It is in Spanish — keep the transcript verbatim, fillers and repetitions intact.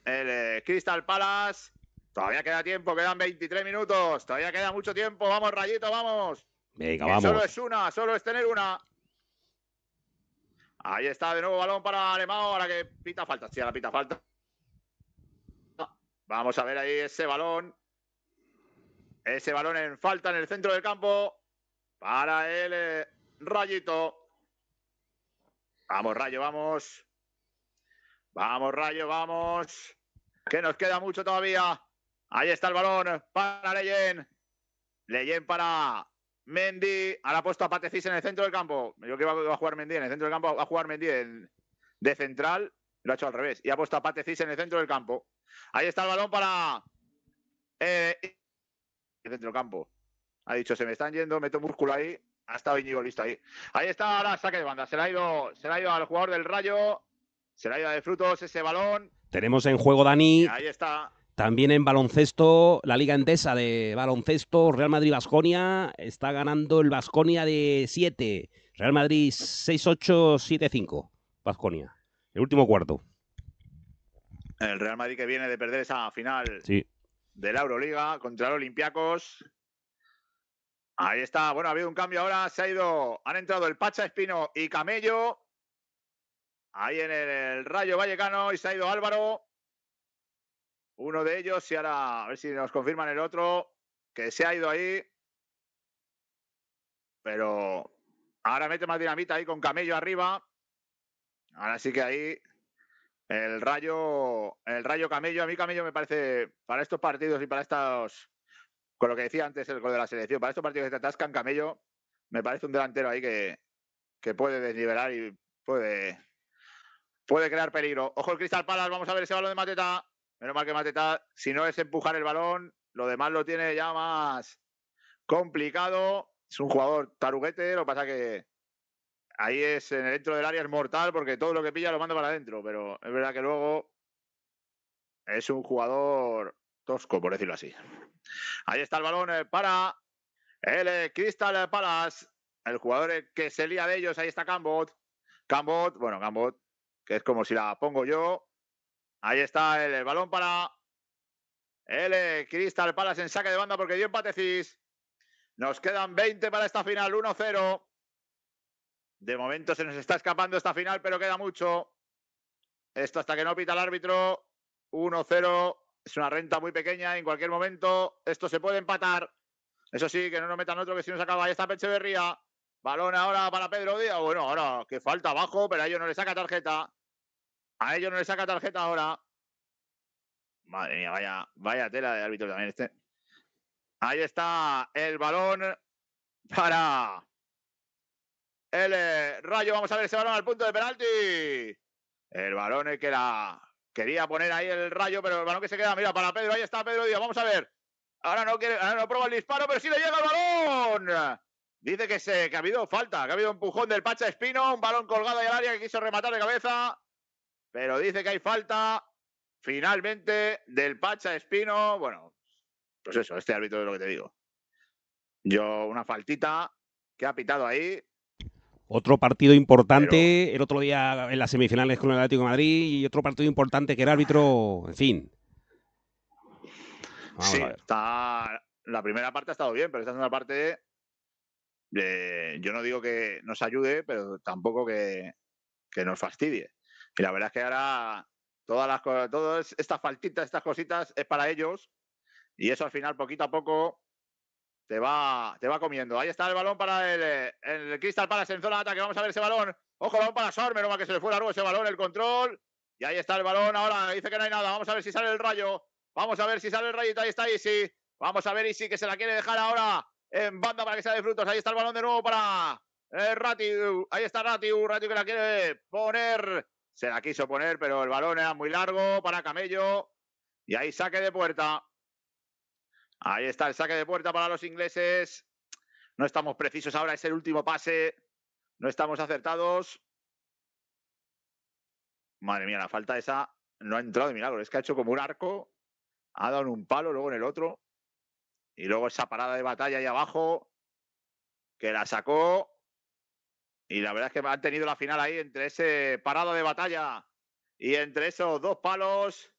el eh, Crystal Palace. Todavía queda tiempo, quedan veintitrés minutos. Todavía queda mucho tiempo. Vamos, Rayito, vamos. Venga, que vamos. Solo es una, solo es tener una. Ahí está de nuevo balón para Alemão. Ahora que pita falta. Sí, ahora pita falta. Vamos a ver ahí ese balón. Ese balón en falta en el centro del campo. Para el eh, Rayito. Vamos, Rayo, vamos. Vamos, Rayo, vamos. Que nos queda mucho todavía. Ahí está el balón para Leyen. Leyen para Mendy. Ahora ha puesto a Patecis en el centro del campo. Yo creo que va a jugar Mendy en el centro del campo. Va a jugar Mendy en, de central. Lo ha hecho al revés. Y ha puesto a Patecis en el centro del campo. Ahí está el balón para eh, el centro del campo. Ha dicho, se me están yendo, meto músculo ahí. Ha estado Íñigo listo ahí. Ahí está ahora saque de banda. Se le ha ido, se le ha ido al jugador del Rayo. Se le ha ido de frutos ese balón. Tenemos en juego, Dani. Y ahí está. También en baloncesto, la Liga Endesa de baloncesto, Real Madrid-Baskonia. Está ganando el Baskonia de siete. Real Madrid seis ocho, siete cinco. Baskonia. El último cuarto. El Real Madrid que viene de perder esa final sí. de la Euroliga contra los Olympiacos. Ahí está. Bueno, ha habido un cambio ahora. Se ha ido. Han entrado el Pacha Espino y Camello. Ahí en el, el Rayo Vallecano. Y se ha ido Álvaro. Uno de ellos. Y ahora a ver si nos confirman el otro. Que se ha ido ahí. Pero ahora mete más dinamita ahí con Camello arriba. Ahora sí que ahí. El Rayo. El Rayo Camello. A mí Camello me parece. Para estos partidos y para estos. Con lo que decía antes el gol de la selección, para estos partidos que te atascan, Camello, me parece un delantero ahí que, que puede desnivelar y puede, puede crear peligro. Ojo el Crystal Palace, vamos a ver ese balón de Mateta. Menos mal que Mateta, si no es empujar el balón, lo demás lo tiene ya más complicado. Es un jugador taruguete, lo que pasa que ahí es en el dentro del área es mortal porque todo lo que pilla lo manda para adentro, pero es verdad que luego es un jugador tosco, por decirlo así. Ahí está el balón para el Crystal Palace. El jugador que se lía de ellos. Ahí está Cambot. Cambot, bueno, Cambot, que es como si la pongo yo. Ahí está el, el balón para el Crystal Palace en saque de banda porque dio empatecis. Nos quedan veinte para esta final, uno cero. De momento se nos está escapando esta final, pero queda mucho. Esto hasta que no pita el árbitro. uno cero. Es una renta muy pequeña. En cualquier momento esto se puede empatar. Eso sí, que no nos metan otro que si nos acaba. Ahí está Pecheverría. Balón ahora para Pedro Díaz. Bueno, ahora que falta abajo, pero a ellos no le saca tarjeta. A ellos no le saca tarjeta ahora. Madre mía, vaya, vaya tela de árbitro también este. Ahí está el balón para el eh, Rayo. Vamos a ver ese balón al punto de penalti. El balón el que la quería poner ahí el Rayo, pero el balón que se queda, mira, para Pedro. Ahí está Pedro Díaz. Vamos a ver. Ahora no quiere, ahora no prueba el disparo, pero sí le llega el balón. Dice que, se, que ha habido falta, que ha habido empujón del Pacha Espino, un balón colgado ahí al área que quiso rematar de cabeza, pero dice que hay falta, finalmente, del Pacha Espino. Bueno, pues eso, este árbitro es lo que te digo. Yo, una faltita que ha pitado ahí. Otro partido importante, pero el otro día en las semifinales con el Atlético de Madrid, y otro partido importante que era árbitro, en fin. Vamos sí, a ver. Está, la primera parte ha estado bien, pero esta segunda parte... Eh, yo no digo que nos ayude, pero tampoco que, que nos fastidie. Y la verdad es que ahora todas las cosas, todas estas faltitas, estas cositas, es para ellos. Y eso al final, poquito a poco, te va, te va comiendo. Ahí está el balón para el, el Crystal Palace en zona de ataque. Vamos a ver ese balón. Ojo, balón para Sor, menos mal que se le fue largo ese balón, el control. Y ahí está el balón. Ahora dice que no hay nada. Vamos a ver si sale el Rayo. Vamos a ver si sale el Rayito. Ahí está Isi. Vamos a ver Isi que se la quiere dejar ahora en banda para que sea de frutos. Ahí está el balón de nuevo para eh, Ratiu. Ahí está Ratiu. Ratiu que la quiere poner. Se la quiso poner, pero el balón era muy largo para Camello. Y ahí saque de puerta. Ahí está el saque de puerta para los ingleses. No estamos precisos ahora. Es el último pase. No estamos acertados. Madre mía, la falta esa no ha entrado de milagro. Es que ha hecho como un arco. Ha dado en un palo, luego en el otro. Y luego esa parada de batalla ahí abajo, que la sacó. Y la verdad es que han tenido la final ahí entre ese parado de batalla y entre esos dos palos.